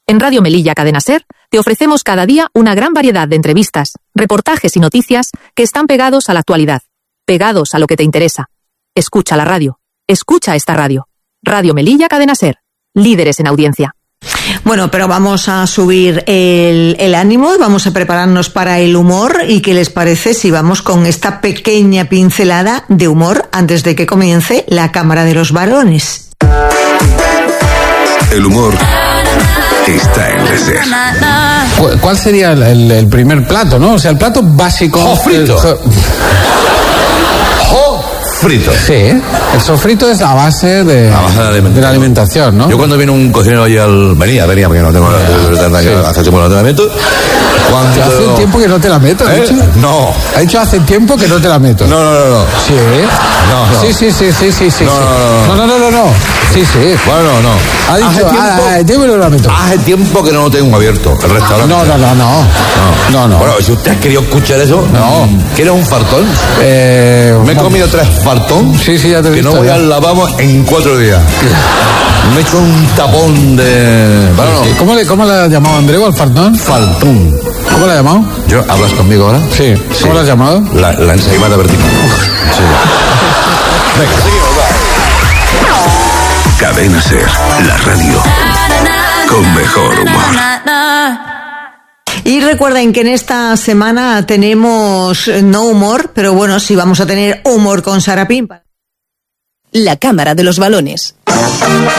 En Radio Melilla Cadena SER te ofrecemos cada día una gran variedad de entrevistas, reportajes y noticias que están pegados a la actualidad, pegados a lo que te interesa. Escucha la radio. Escucha esta radio. Radio Melilla Cadena SER. Líderes en audiencia. Bueno, pero vamos a subir el ánimo, vamos a prepararnos para el humor. ¿Y qué les parece si vamos con esta pequeña pincelada de humor antes de que comience la Cámara de los Varones? El humor está en la SER. ¿Cuál sería el primer plato, no? O sea, el plato básico... ¡Sofrito! Frito. Sí, el sofrito es la base de la alimentación, ¿no? Yo cuando viene un cocinero allí venía porque no tengo hace tiempo no te la meto. Hace tiempo que no te la meto, ¿ha dicho? No. Ha dicho hace tiempo que no te la meto. No. Sí. No. Sí. No. Sí. Bueno, no. Ha dicho, hace tiempo que no la meto. Hace tiempo que no lo tengo abierto, el restaurante. No. Bueno, si usted ha querido escuchar eso, no. ¿Quieres un fartón? Me he comido 3 fartón. Sí, ya te he visto. Que no voy al lavabo en 4 días. Me he hecho un tapón de... Bueno, sí. ¿Cómo le ha llamado Andreu al fartón? Faltón. ¿Cómo le ha llamado? ¿Hablas conmigo ahora? Sí. ¿Cómo le has llamado? La ensaimada vertical. Sí. Venga, seguimos, va. Cadena SER, la radio con mejor humor. Y recuerden que en esta semana tenemos no humor, pero bueno, sí vamos a tener humor con Sara Pimpa. La Cámara de los Balones.